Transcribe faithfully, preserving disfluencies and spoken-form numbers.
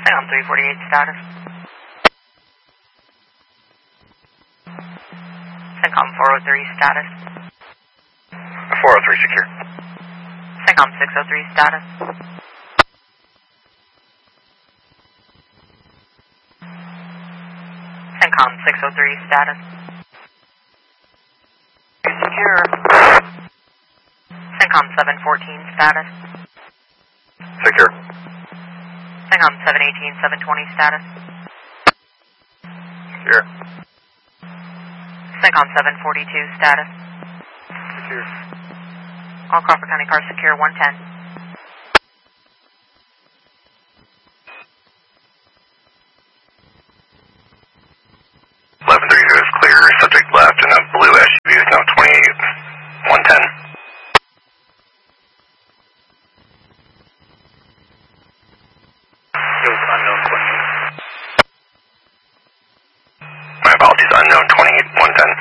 CENTCOM three forty-eight status. CENTCOM four oh three status. four oh three secure. CENTCOM six oh three status. CENTCOM six oh three status. Secure. CENTCOM seven fourteen status. Secure. CENTCOM seven eighteen seven twenty status. Secure. CENTCOM seven forty-two status. Secure. All Crawford County cars secure one ten. eleven thirty is clear. Subject left in a blue S U V is now twenty-eight one ten. It was unknown twenty-eight. My apologies, unknown twenty-eight one ten.